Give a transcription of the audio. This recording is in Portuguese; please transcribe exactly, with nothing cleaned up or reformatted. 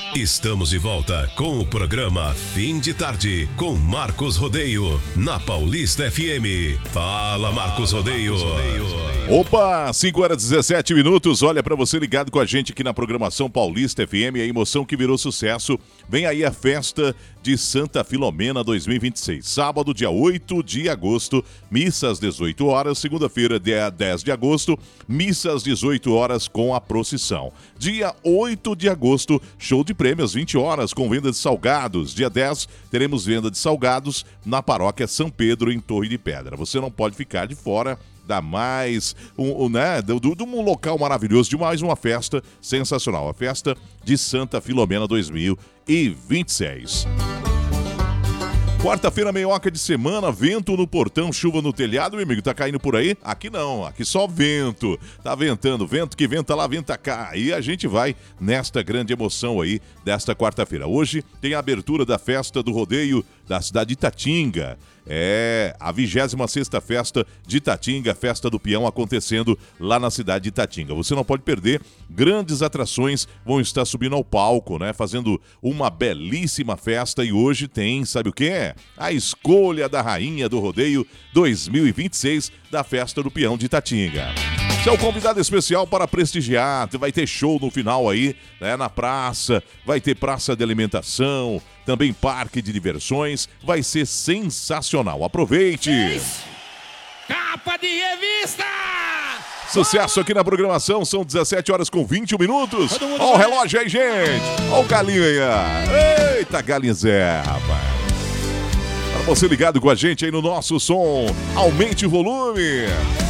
Estamos de volta com o programa Fim de Tarde, com Marcos Rodeio, na Paulista F M. Fala, Marcos Rodeio. Opa, cinco horas e dezessete minutos. Olha, para você ligado com a gente aqui na programação Paulista F M, a emoção que virou sucesso. Vem aí a festa de Santa Filomena dois mil e vinte e seis. Sábado, dia oito de agosto, missa às dezoito horas. Segunda-feira, dia dez de agosto, missa às dezoito horas com a procissão. Dia oito de agosto, show de prêmios, vinte horas, com venda de salgados. Dia dez, teremos venda de salgados na paróquia São Pedro, em Torre de Pedra. Você não pode ficar de fora. Dá mais um, um, né, de, de um local maravilhoso, de mais uma festa sensacional. A festa de Santa Filomena dois mil e vinte e seis. Quarta-feira, meioca de semana, vento no portão, chuva no telhado, meu amigo, tá caindo por aí? Aqui não, aqui só vento, tá ventando, vento que venta lá, venta cá, e a gente vai nesta grande emoção aí desta quarta-feira. Hoje tem a abertura da festa do rodeio da cidade de Itatinga. É a vigésima sexta festa de Itatinga, festa do peão acontecendo lá na cidade de Itatinga. Você não pode perder, grandes atrações vão estar subindo ao palco, né? Fazendo uma belíssima festa e hoje tem, sabe o que é? A escolha da rainha do rodeio dois mil e vinte e seis da festa do peão de Itatinga. Você é o convidado especial para prestigiar, vai ter show no final aí, né, na praça, vai ter praça de alimentação, também parque de diversões, vai ser sensacional. Aproveite! Capa de revista! Sucesso aqui na programação, são dezessete horas com vinte e um minutos. Ó o relógio aí, gente! Ó o galinho aí, ó. Eita, galinho Zé, rapaz! Para você ligado com a gente aí no nosso som, aumente o volume!